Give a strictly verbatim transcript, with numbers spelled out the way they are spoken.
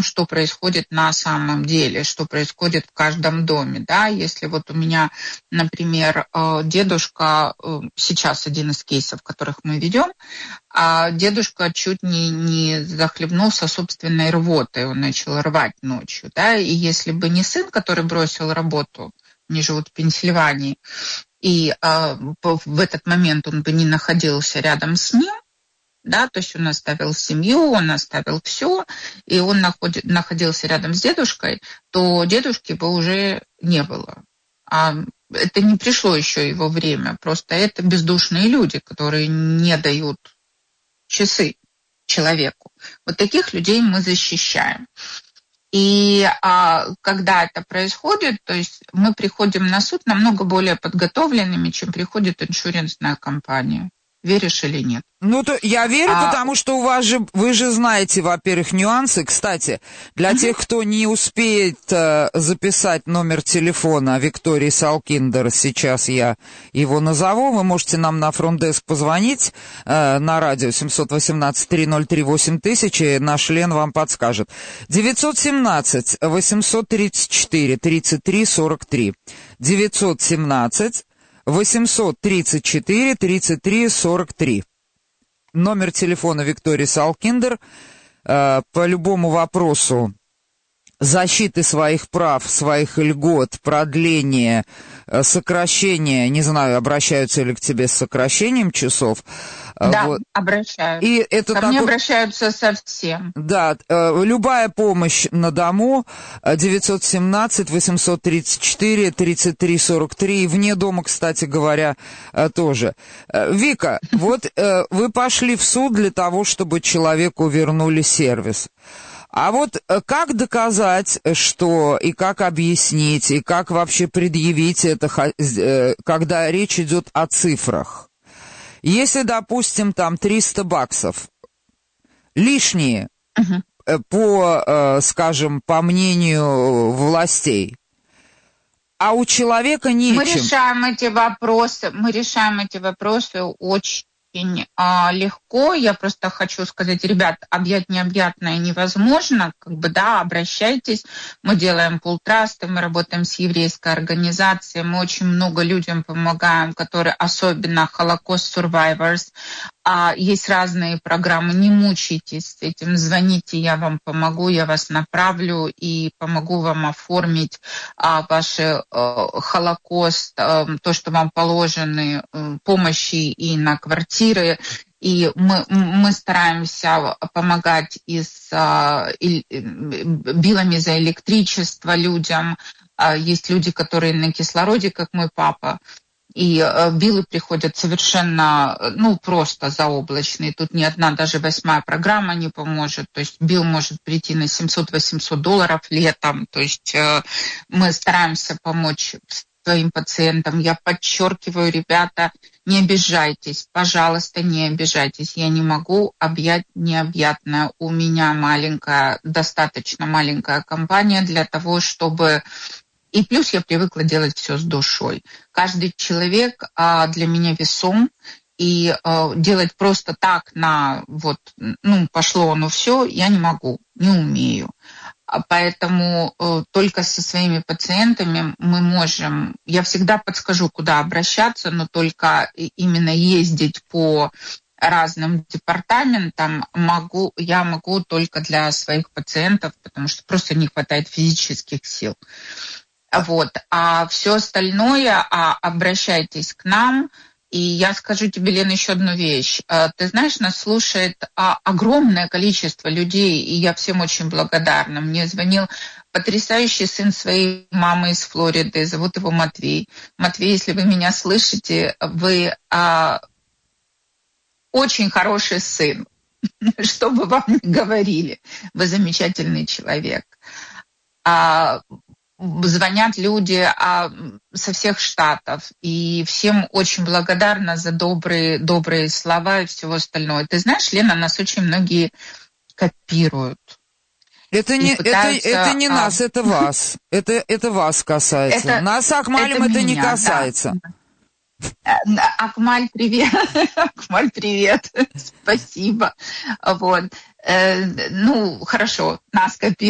тем, что происходит на самом деле, что происходит в каждом доме. Да? Если вот у меня, например, дедушка, сейчас один из кейсов, которых мы ведем, дедушка чуть не, не захлебнулся собственной рвотой, он начал рвать ночью. Да? И если бы не сын, который бросил работу, они живут в Пенсильвании, и в этот момент он бы не находился рядом с ним, да, то есть он оставил семью, он оставил все, и он находи, находился рядом с дедушкой, то дедушки бы уже не было. А это не пришло еще его время, просто это бездушные люди, которые не дают часы человеку. Вот таких людей мы защищаем. И а, когда это происходит, то есть мы приходим на суд намного более подготовленными, чем приходит иншурансная компания. Веришь или нет? Ну, то я верю, а... потому что у вас же, вы же знаете, во-первых, нюансы. Кстати, для uh-huh. тех, кто не успеет э, записать номер телефона Виктории Салкиндер, сейчас я его назову, вы можете нам на фронт-деск позвонить э, на радио семь один восемь три ноль три восемь тысяч, и наш Лен вам подскажет. девятьсот семнадцать восемьсот тридцать четыре тридцать три сорок три. девятьсот семнадцать восемьсот тридцать четыре тридцать три сорок три. Номер телефона Виктории Салкиндер. Э, по любому вопросу защиты своих прав, своих льгот, продления, э, сокращения, не знаю, обращаются ли к тебе с сокращением часов. Да, вот. Обращаются. И это Ко такой... мне обращаются совсем. Да, э, любая помощь на дому, девятьсот семнадцать восемьсот тридцать четыре тридцать три сорок три, и вне дома, кстати говоря, э, тоже. Э, Вика, вот э, вы пошли в суд для того, чтобы человеку вернули сервис. А вот как доказать, что, и как объяснить, и как вообще предъявить это, когда речь идет о цифрах? Если, допустим, там триста баксов лишние, uh-huh. по, скажем, по мнению властей, а у человека нечем. Мы решаем эти вопросы, мы решаем эти вопросы очень очень а, легко. Я просто хочу сказать, ребят, объять необъятное невозможно. Как бы, да, обращайтесь. Мы делаем пул-трасты, мы работаем с еврейской организацией, мы очень много людям помогаем, которые, особенно Holocaust Survivors. А, есть разные программы, не мучайтесь с этим, звоните, я вам помогу, я вас направлю и помогу вам оформить а, ваши а, Холокост, а, то, что вам положены, а, помощи и на квартиры. И мы, мы стараемся помогать и с а, и, билами за электричество людям. А, есть люди, которые на кислороде, как мой папа. И э, биллы приходят совершенно, ну, просто заоблачные. Тут ни одна, даже восьмая программа не поможет. То есть билл может прийти на семьсот-восемьсот долларов летом. То есть э, мы стараемся помочь своим пациентам. Я подчеркиваю, ребята, не обижайтесь, пожалуйста, не обижайтесь. Я не могу объять необъятное. У меня маленькая, достаточно маленькая компания для того, чтобы... И плюс я привыкла делать все с душой. Каждый человек а, для меня весом, и а, делать просто так на вот, ну, пошло оно все, я не могу, не умею. А поэтому а, только со своими пациентами мы можем, я всегда подскажу, куда обращаться, но только именно ездить по разным департаментам могу, я могу только для своих пациентов, потому что просто не хватает физических сил. Вот. А все остальное, а, обращайтесь к нам. И я скажу тебе, Лена, еще одну вещь. Ты знаешь, нас слушает а, огромное количество людей, и я всем очень благодарна. Мне звонил потрясающий сын своей мамы из Флориды, зовут его Матвей. Матвей, если вы меня слышите, вы а, очень хороший сын. Что бы вам ни говорили, вы замечательный человек. А, Звонят люди а, со всех штатов, и всем очень благодарна за добрые, добрые слова и всего остального. Ты знаешь, Лена, нас очень многие копируют. Это не, пытаются, это, это не а... нас, это вас. Это, это вас касается. Это, нас с Акмалем это, это меня, не касается. Да. Акмаль, привет. Акмаль, привет. Спасибо. Вот. Ну, хорошо, нас копируют.